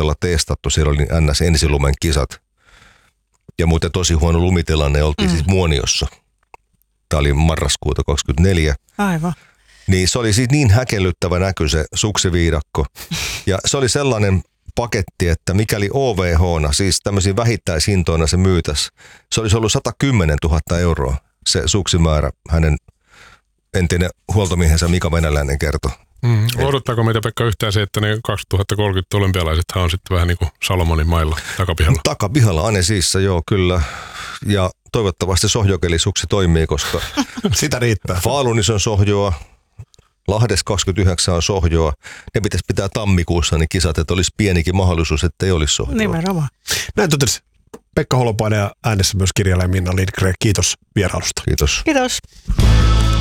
todella testattu. Siellä oli NS ensilumen kisat. Ja muuten tosi huono lumitilanne. Oltiin siis Muoniossa. Tämä oli marraskuuta 24. Aivan. Niin se oli siis niin häkellyttävä näky se suksiviidakko. Ja se oli sellainen paketti, että mikäli OVH:na, siis tämmöisiin vähittäishintoina se myytäisi, se olisi ollut 110 000 euroa se suksimäärä, hänen entinen huoltomiehensä Mika Venäläinen kertoi. Odottaako meitä, Pekka, yhtään se, että ne 2030 olympialaisethan on sitten vähän niin kuin Salomonin mailla takapihalla? Takapihalla, Anesiissa, joo, kyllä. Ja toivottavasti sohjokelisuksi toimii, koska sitä riittää. Falunissa on sohjoa, Lahdessa 29 on sohjoa. Ne pitäisi pitää tammikuussa niin kisat, että olisi pienikin mahdollisuus, että ei olisi sohjoa. Nimenomaan. Näin totesi Pekka Holopainen ja äänessä myös kirjailija Minna Lindgren. Kiitos vierailusta. Kiitos. Kiitos.